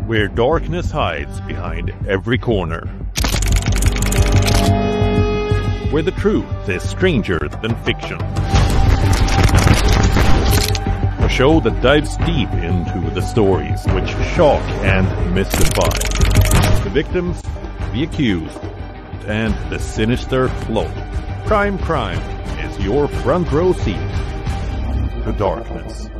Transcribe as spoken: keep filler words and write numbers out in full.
where darkness hides behind every corner. Where the truth is stranger than fiction. A show that dives deep into the stories which shock and mystify. The victims, the accused, and the sinister float. Crime Crime is your front row seat to darkness.